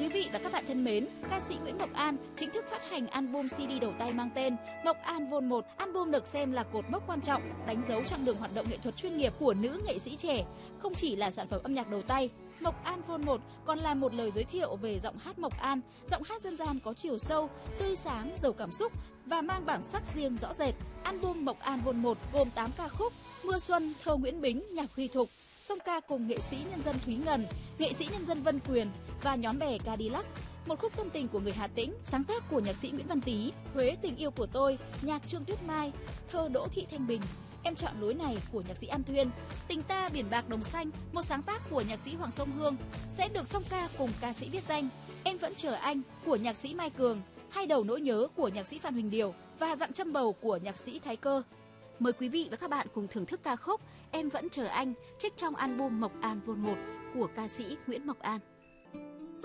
Quý vị và các bạn thân mến, ca sĩ Nguyễn Mộc An chính thức phát hành album CD đầu tay mang tên Mộc An Vol 1. Album được xem là cột mốc quan trọng, đánh dấu chặng đường hoạt động nghệ thuật chuyên nghiệp của nữ nghệ sĩ trẻ. Không chỉ là sản phẩm âm nhạc đầu tay, Mộc An Vol 1 còn là một lời giới thiệu về giọng hát Mộc An, giọng hát dân gian có chiều sâu, tươi sáng, giàu cảm xúc và mang bản sắc riêng rõ rệt. Album Mộc An Vol 1 gồm 8 ca khúc: Mưa Xuân, thơ Nguyễn Bính, nhạc Huy Thục, song ca cùng nghệ sĩ nhân dân Thúy Ngân, nghệ sĩ nhân dân Vân Quyền và nhóm bè Cadillac. Một khúc tâm tình của người Hà Tĩnh, sáng tác của nhạc sĩ Nguyễn Văn Tý, Huế tình yêu của tôi, nhạc Trương Tuyết Mai, thơ Đỗ Thị Thanh Bình, Em chọn lối này của nhạc sĩ An Thuyên, Tình ta biển bạc đồng xanh, một sáng tác của nhạc sĩ Hoàng Sông Hương, sẽ được song ca cùng ca sĩ biết danh, Em vẫn chờ anh của nhạc sĩ Mai Cường, Hai đầu nỗi nhớ của nhạc sĩ Phan Huỳnh Điều và Dặn châm bầu của nhạc sĩ Thái Cơ. Mời quý vị và các bạn cùng thưởng thức ca khúc Em vẫn chờ anh trích trong album Mộc An Vol 1 của ca sĩ Nguyễn Mộc An.